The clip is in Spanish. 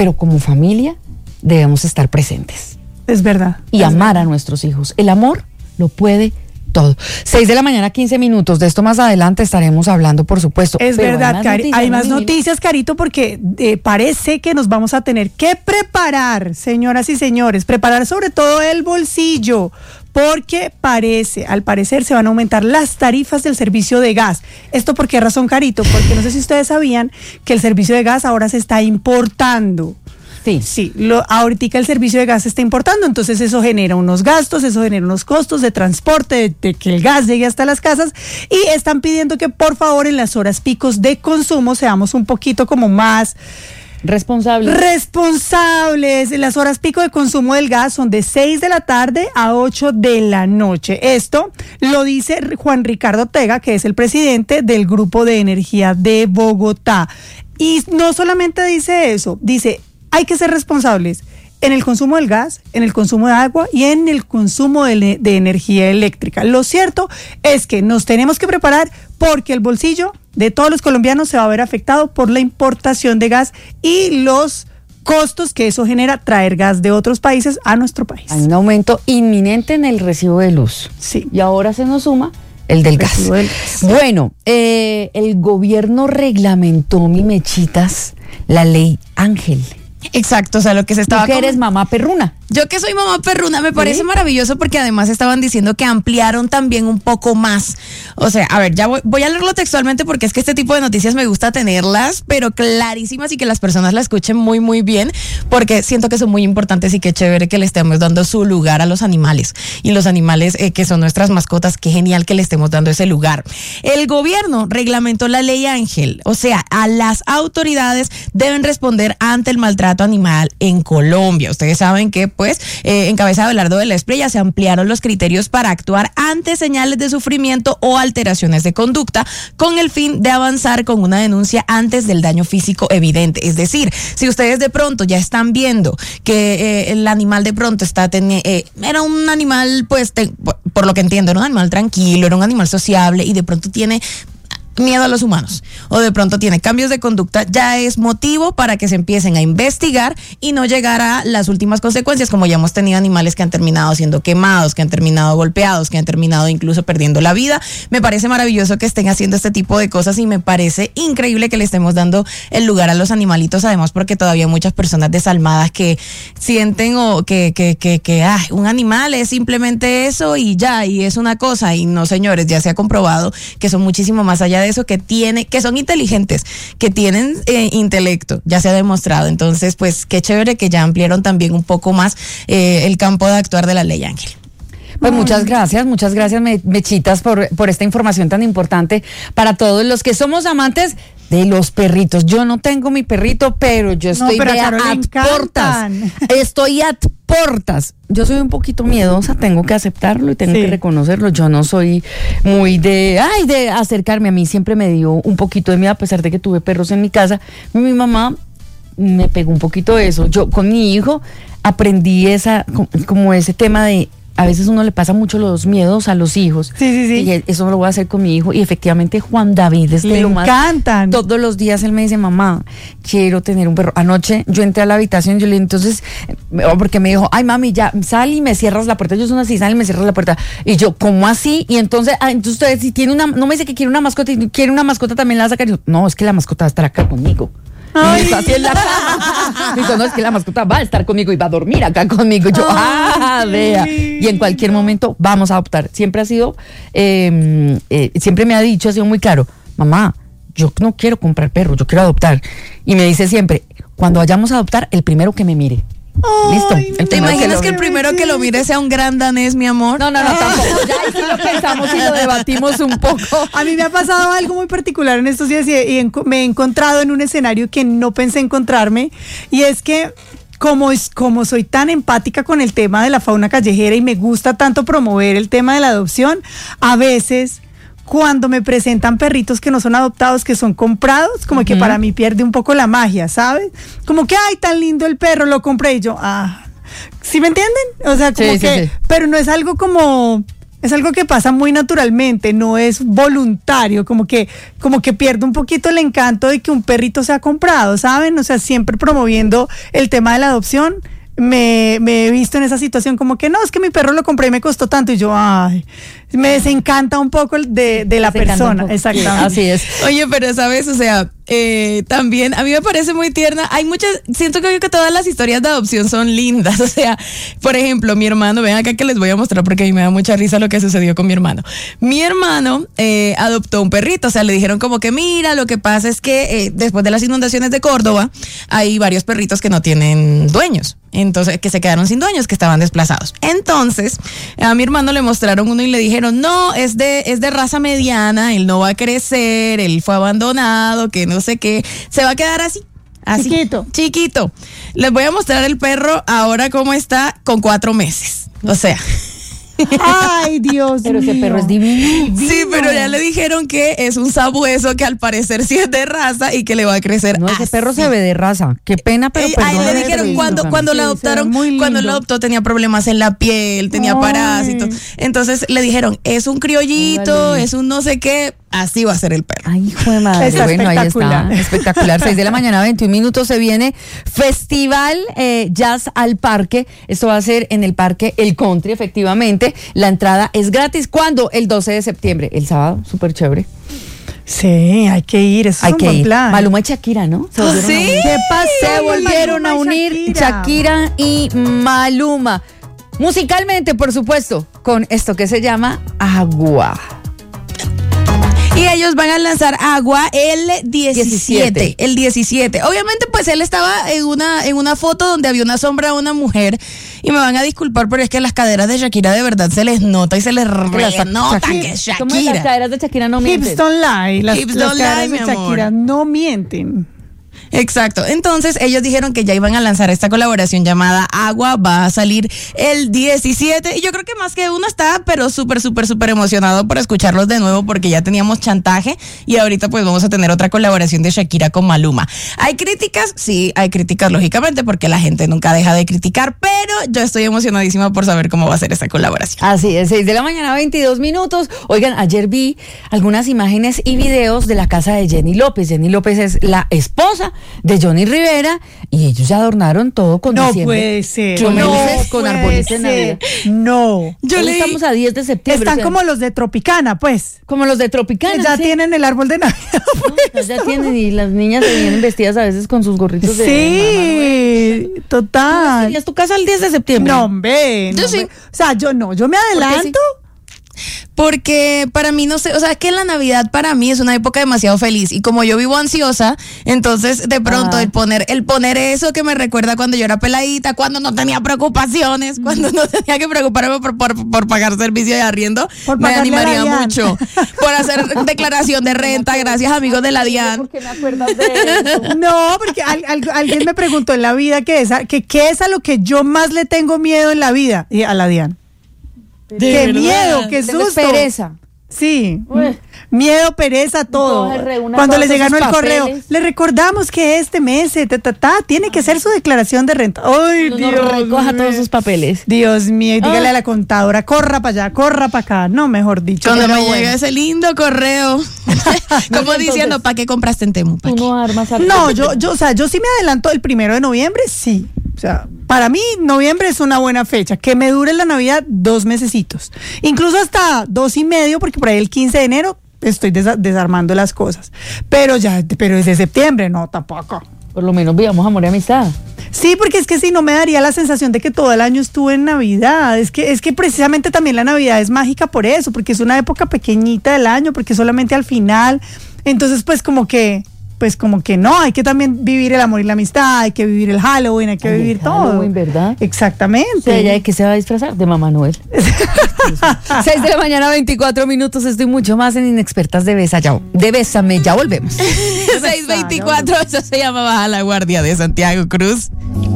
pero como familia debemos estar presentes. Es verdad. Y amar a nuestros hijos. El amor lo puede todo. 6:15 a.m. De esto más adelante estaremos hablando, por supuesto. Es verdad, Cari. Hay más noticias, Carito, porque parece que nos vamos a tener que preparar, señoras y señores, preparar sobre todo el bolsillo, porque al parecer se van a aumentar las tarifas del servicio de gas. ¿Esto por qué razón, Carito? Porque no sé si ustedes sabían que el servicio de gas ahora se está importando. Sí, ahorita el servicio de gas se está importando, entonces eso genera unos gastos, eso genera unos costos de transporte, de que el gas llegue hasta las casas, y están pidiendo que por favor en las horas picos de consumo seamos un poquito como más responsables. Las horas pico de consumo del gas son de 6 de la tarde a 8 de la noche. Esto lo dice Juan Ricardo Ortega, que es el presidente del Grupo de Energía de Bogotá. Y no solamente dice eso, dice: hay que ser responsables en el consumo del gas, en el consumo de agua y en el consumo de energía eléctrica. Lo cierto es que nos tenemos que preparar porque el bolsillo de todos los colombianos se va a ver afectado por la importación de gas y los costos que eso genera traer gas de otros países a nuestro país. Hay un aumento inminente en el recibo de luz. Sí. Y ahora se nos suma el del gas. Bueno, el gobierno reglamentó, mi mechitas, la ley Ángel. Exacto, o sea, lo que se estaba... ¿Tú que eres mamá perruna? Yo que soy mamá perruna, me parece maravilloso porque además estaban diciendo que ampliaron también un poco más. O sea, a ver, ya voy a leerlo textualmente porque es que este tipo de noticias me gusta tenerlas, pero clarísimas y que las personas la escuchen muy, muy bien, porque siento que son muy importantes y qué chévere que le estemos dando su lugar a los animales. Y los animales que son nuestras mascotas, qué genial que le estemos dando ese lugar. El gobierno reglamentó la ley Ángel, o sea, a las autoridades deben responder ante el maltrato animal en Colombia. Ustedes saben que pues en cabeza de Abelardo de la Espriella se ampliaron los criterios para actuar ante señales de sufrimiento o alteraciones de conducta con el fin de avanzar con una denuncia antes del daño físico evidente. Es decir, si ustedes de pronto ya están viendo que el animal de pronto era un animal, pues por lo que entiendo, era un animal tranquilo, era un animal sociable y de pronto tiene miedo a los humanos o de pronto tiene cambios de conducta, ya es motivo para que se empiecen a investigar y no llegar a las últimas consecuencias, como ya hemos tenido animales que han terminado siendo quemados, que han terminado golpeados, que han terminado incluso perdiendo la vida. Me parece maravilloso que estén haciendo este tipo de cosas y me parece increíble que le estemos dando el lugar a los animalitos, además porque todavía hay muchas personas desalmadas que sienten que un animal es simplemente eso y ya, y es una cosa, y no, señores, ya se ha comprobado que son muchísimo más allá de eso, que son inteligentes, que tienen intelecto, ya se ha demostrado. Entonces, pues qué chévere que ya ampliaron también un poco más el campo de actuar de la ley Ángel. Pues muchas gracias, Mechitas, por esta información tan importante para todos los que somos amantes de los perritos. Yo no tengo mi perrito, pero yo estoy Estoy a portas. Yo soy un poquito miedosa, tengo que aceptarlo y tengo que reconocerlo. Yo no soy muy de acercarme. A mí siempre me dio un poquito de miedo, a pesar de que tuve perros en mi casa. Mi mamá me pegó un poquito de eso. Yo con mi hijo aprendí como ese tema de... A veces uno le pasa mucho los miedos a los hijos. Sí. Y eso lo voy a hacer con mi hijo. Y efectivamente Juan David es le encantan. Todos los días él me dice: mamá, quiero tener un perro. Anoche yo entré a la habitación, yo le dije, entonces, porque me dijo: ay mami, ya sal y me cierras la puerta. Yo soy así, sal y me cierras la puerta. Y yo, ¿cómo así? Y entonces usted si tiene no me dice que quiere una mascota, y quiere una mascota también la va a sacar. Y yo, no, es que la mascota va a estar acá conmigo. Ay. Así en la cama. Dijo: no, es que la mascota va a estar conmigo y va a dormir acá conmigo. Yo, vea. Y en cualquier momento vamos a adoptar. Siempre ha sido, siempre me ha dicho, ha sido muy claro: mamá, yo no quiero comprar perro, yo quiero adoptar. Y me dice siempre: cuando vayamos a adoptar, el primero que me mire. Listo. ¿Te imaginas que el primero que lo mire sea un gran danés, mi amor? No, tampoco. Ya ahí sí lo pensamos y lo debatimos un poco. A mí me ha pasado algo muy particular en estos días y me he encontrado en un escenario que no pensé encontrarme, y es que como soy tan empática con el tema de la fauna callejera y me gusta tanto promover el tema de la adopción, a veces cuando me presentan perritos que no son adoptados, que son comprados, como que para mí pierde un poco la magia, ¿sabes? Como que, ay, tan lindo el perro, lo compré, y yo, ¿sí me entienden? O sea, como sí. Pero no es algo como Es algo que pasa muy naturalmente, no es voluntario, como que pierde un poquito el encanto de que un perrito sea comprado, ¿saben? O sea, siempre promoviendo el tema de la adopción. Me he visto en esa situación como que no, es que mi perro lo compré y me costó tanto y yo, ay, me desencanta un poco de la persona, exactamente. Así es. Oye, pero sabes, o sea, también a mí me parece muy tierna. Siento que todas las historias de adopción son lindas. O sea, por ejemplo, mi hermano, ven acá que les voy a mostrar porque a mí me da mucha risa lo que sucedió con mi hermano. Mi hermano adoptó un perrito, o sea, le dijeron como que mira, lo que pasa es que después de las inundaciones de Córdoba hay varios perritos que no tienen dueños. Entonces, que se quedaron sin dueños, que estaban desplazados. Entonces, a mi hermano le mostraron uno y le dijeron, no, es de raza mediana, él no va a crecer, él fue abandonado, que no sé qué, se va a quedar así. Chiquito. Les voy a mostrar el perro ahora cómo está con 4 meses. O sea... Ay, Dios pero mío. ese perro es divino. Sí, pero ya le dijeron que es un sabueso que al parecer sí es de raza y que le va a crecer. No, ese perro se ve de raza. Qué pena, pero ahí le dijeron cuando lo adoptaron, cuando lo adoptó tenía problemas en la piel, tenía parásitos. Entonces le dijeron, es un criollito, es un no sé qué. Así va a ser el perro. Ay, hijo de madre. Está bueno, espectacular. Ahí está. Espectacular. 6 de la mañana, 21 minutos. Se viene Festival Jazz al Parque. Esto va a ser en el Parque El Country, efectivamente. La entrada es gratis. ¿Cuándo? El 12 de septiembre. El sábado. Súper chévere. Sí, hay que ir. Eso Hay es un que buen ir. plan. Maluma y Shakira, ¿no? ¿Sí? ¿Qué pasó? Se volvieron a Maluma y unir Shakira y Maluma. Musicalmente, por supuesto, con esto que se llama Agua. Y ellos van a lanzar Agua el 17. El 17. Obviamente, pues él estaba en una foto donde había una sombra de una mujer. Y me van a disculpar, pero es que las caderas de Shakira de verdad se les nota y se les nota que es Shakira. ¿Cómo las caderas de Shakira no mienten? Hips don't lie. Las Hips don't caderas lie, de mi amor. Shakira no mienten. Exacto. Entonces ellos dijeron que ya iban a lanzar esta colaboración llamada Agua, va a salir el 17 y yo creo que más que uno está pero súper emocionado por escucharlos de nuevo porque ya teníamos Chantaje y ahorita pues vamos a tener otra colaboración de Shakira con Maluma. ¿Hay críticas? Sí, hay críticas lógicamente porque la gente nunca deja de criticar, pero yo estoy emocionadísima por saber cómo va a ser esta colaboración. Así es, 6 de la mañana, 22 minutos. Oigan, ayer vi algunas imágenes y videos de la casa de Jenny López. Jenny López es la esposa de Johnny Rivera y ellos ya adornaron todo con No diciembre. puede ser. Con No luces, con puede arbolitos de ser. Navidad. No. Hoy estamos a 10 de septiembre. Están o sea, como los de Tropicana, pues. como los de Tropicana. Ya ¿sí? tienen el árbol de Navidad. No, ya tienen y las niñas se vienen vestidas a veces con sus gorritos de Sí, total. ¿Y es tu casa el 10 de septiembre? No, hombre. Yo no, sí. hombre. O sea, yo no. Yo me adelanto. Porque para mí, no sé, o sea, es que la Navidad para mí es una época demasiado feliz y como yo vivo ansiosa, entonces de pronto el poner eso que me recuerda cuando yo era peladita, cuando no tenía preocupaciones, cuando no tenía que preocuparme por pagar servicio de arriendo, Por me pagarle a la animaría DIAN. mucho por hacer declaración de renta, gracias amigos de la DIAN. ¿Por qué me acuerdas de eso? No, porque alguien me preguntó en la vida qué es a lo que yo más le tengo miedo en la vida. Y a la DIAN. Qué verdad. miedo, qué Tengo susto. pereza. Sí, Uy. miedo, pereza, todo. Entonces, reúna Cuando todos le llegaron el esos correo, papeles. le recordamos que este mes tiene que ser su declaración de renta. Ay, No Dios recoja mío. todos esos papeles. Dios mío, y dígale a la contadora, corra para allá, corra para acá. No, mejor dicho. Cuando pero me bueno. llega ese lindo correo, como diciendo, ¿para qué compraste en Temu? ¿Pa' Tú qué? no armas No, yo sí me adelanto el 1 de noviembre, sí. O sea, para mí noviembre es una buena fecha. Que me dure la Navidad 2 mesecitos. Incluso hasta 2 y medio, porque por ahí el 15 de enero estoy desarmando las cosas. Pero desde septiembre, no, tampoco. Por lo menos vivamos amor y amistad. Sí, porque es que si no me daría la sensación de que todo el año estuve en Navidad. Es que precisamente también la Navidad es mágica por eso, porque es una época pequeñita del año, porque es solamente al final. Entonces, pues como que no, hay que también vivir el amor y la amistad, hay que vivir el Halloween, hay que Ay, vivir el todo. Halloween, ¿verdad? Exactamente. O sea, ¿ella de qué se va a disfrazar? De Mamá Noel. 6 de la mañana, 24 minutos. Estoy mucho más en Inexpertas de Bésame. Ya volvemos. 624, eso se llama Baja la Guardia de Santiago Cruz.